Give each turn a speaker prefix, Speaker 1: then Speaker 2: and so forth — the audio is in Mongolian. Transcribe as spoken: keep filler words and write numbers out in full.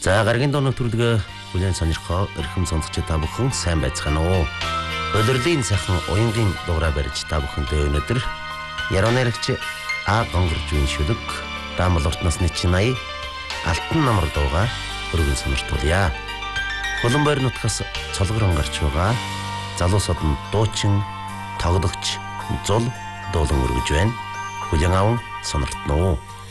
Speaker 1: За гаргийн дуу нэвтрүүлгээ бүлээн сонирхоо эрхэм сонсогч та бүхэн сайн байцгаана уу? Өдрлийн сайхан уянгийн дуурай барьж та бүхэнтэй өнөөдөр яруу найрагч А гонгорж үн шүлэг Дамлортноос Ничнай алтан намар дууга өргөн сониртуулъя. Хуланбойр нутгаас цолгорон гарч байгаа залуусууд нь дуучин тоглогч зул дуулан өргөж байна. Бүлээн аван сониртно.